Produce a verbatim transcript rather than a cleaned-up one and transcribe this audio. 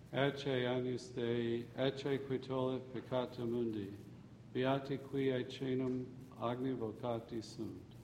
Ecce agnus Dei, ecce qui tollit peccata mundi, beati qui aecenum agni vocati sunt.